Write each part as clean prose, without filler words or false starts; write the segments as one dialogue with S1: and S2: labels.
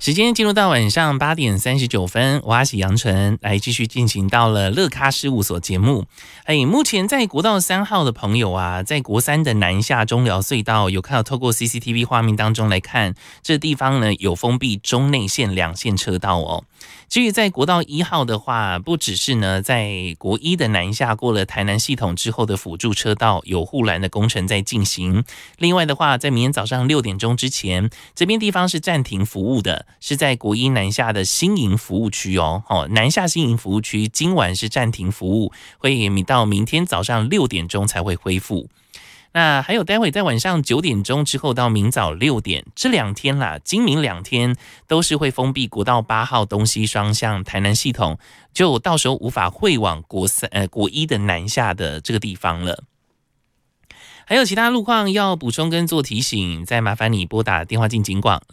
S1: 时间进入到晚上8点39分，我阿喜杨晨来继续进行到了乐咖事务所节目。目前在国道3号的朋友啊，在国3的南下中寮隧道有看到透过 CCTV 画面当中来看，这地方呢有封闭中内线2线车道哦。至于在国道1号的话，不只是呢在国1的南下过了台南系统之后的辅助车道有护栏的工程在进行，另外的话，在明天早上6点钟之前，这边地方是暂停服务的，是在国1南下的新营服务区哦。南下新营服务区今晚是暂停服务，会到明天早上6点钟才会恢复。那还有待会在晚上9点钟之后到明早6点，这2天啦，今明2天都是会封闭国道8号东西双向台南系统，就到时候无法会往国1的南下的这个地方了。还有其他路况要补充跟做提醒，再麻烦你拨打电话进警广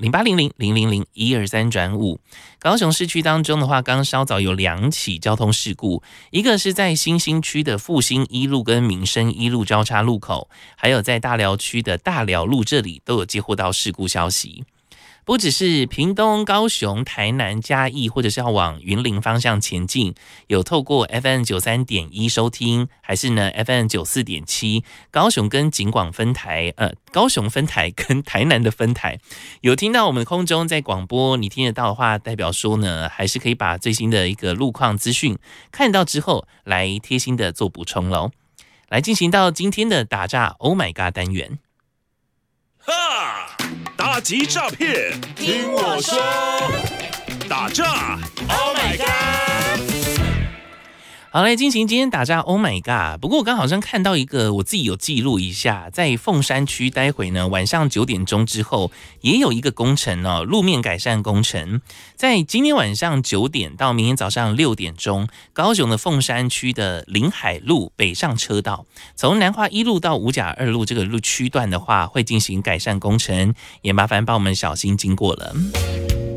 S1: 0800-000-123-5。高雄市区当中的话，刚稍早有2起交通事故，一个是在新兴区的复兴一路跟民生一路交叉路口，还有在大寮区的大寮路这里都有接获到事故消息。不只是屏东、高雄、台南、嘉义，或者是要往云林方向前进，有透过 FM93.1 收听，还是呢 FM94.7 高雄跟警广分台，高雄分台跟台南的分台，有听到我们空中在广播，你听得到的话，代表说呢，还是可以把最新的一个路况资讯看到之后，来贴心的做补充咯。来进行到今天的打诈 Oh My God 单元。
S2: 哈！打击诈骗，听我说，打诈 ，Oh my god！
S1: 好，来进行今天打诈 Oh my God。 不过我刚好像看到一个，我自己有记录一下，在凤山区待会呢晚上9点钟之后也有一个工程哦，路面改善工程，在今天晚上9点到明天早上6点钟，高雄的凤山区的临海路北上车道，从南华1路到五甲2路这个路区段的话，会进行改善工程，也麻烦帮我们小心经过了。